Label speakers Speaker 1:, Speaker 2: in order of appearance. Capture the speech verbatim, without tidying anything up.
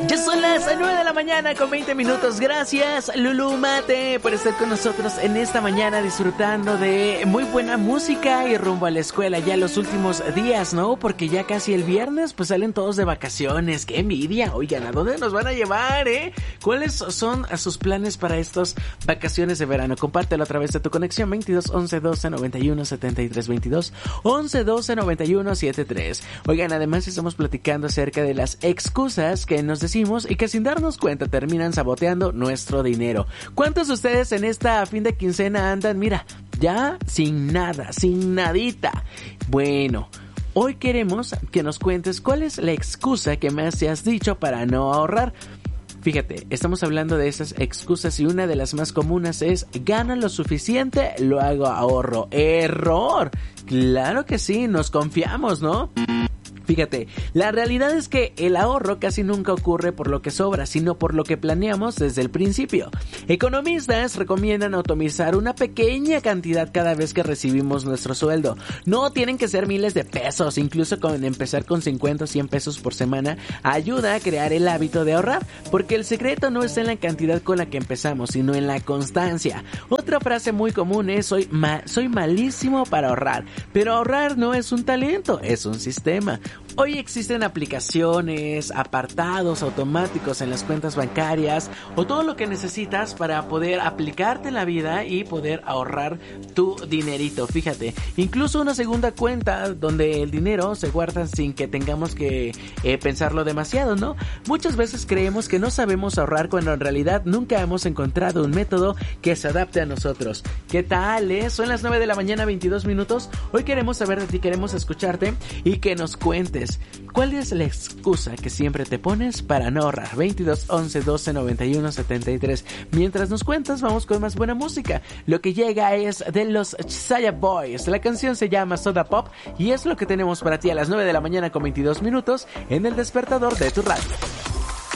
Speaker 1: Ya son las nueve de la mañana con veinte minutos. Gracias, Lulú Mate, por estar con nosotros en esta mañana disfrutando de muy buena música y rumbo a la escuela ya los últimos días, ¿no? Porque ya casi el viernes pues salen todos de vacaciones. ¡Qué envidia! Oigan, ¿a dónde nos van a llevar, eh? ¿Cuáles son sus planes para estas vacaciones de verano? Compártelo a través de tu conexión veintidós once doce noventa y uno setenta y tres veintidós once doce noventa y uno setenta y tres. Oigan, además estamos platicando acerca de las excusas que nos decimos y que sin darnos cuenta terminan saboteando nuestro dinero. ¿Cuántos de ustedes en esta fin de quincena andan, mira, ya sin nada, sin nadita? Bueno, hoy queremos que nos cuentes cuál es la excusa que más te has dicho para no ahorrar. Fíjate, estamos hablando de esas excusas y una de las más comunes es gano lo suficiente, lo hago ahorro. ¡Error! Claro que sí, nos confiamos, ¿no? Fíjate, la realidad es que el ahorro casi nunca ocurre por lo que sobra, sino por lo que planeamos desde el principio. Economistas recomiendan automizar una pequeña cantidad cada vez que recibimos nuestro sueldo. No tienen que ser miles de pesos, incluso con empezar con cincuenta o cien pesos por semana ayuda a crear el hábito de ahorrar, porque el secreto no está en la cantidad con la que empezamos, sino en la constancia. Otra frase muy común es soy, ma- soy malísimo para ahorrar, pero ahorrar no es un talento, es un sistema. Hoy existen aplicaciones, apartados automáticos en las cuentas bancarias o todo lo que necesitas para poder aplicarte en la vida y poder ahorrar tu dinerito. Fíjate, incluso una segunda cuenta donde el dinero se guarda sin que tengamos que eh, pensarlo demasiado, ¿no? Muchas veces creemos que no sabemos ahorrar cuando en realidad nunca hemos encontrado un método que se adapte a nosotros. ¿Qué tal, eh? Son las nueve de la mañana, veintidós minutos. Hoy queremos saber de ti, queremos escucharte y que nos cuentes ¿cuál es la excusa que siempre te pones para no ahorrar? veintidós once doce noventa y uno setenta y tres. Mientras nos cuentas, vamos con más buena música. Lo que llega es de los Saya Boys. La canción se llama Soda Pop y es lo que tenemos para ti a las nueve de la mañana con veintidós minutos en el despertador de tu radio.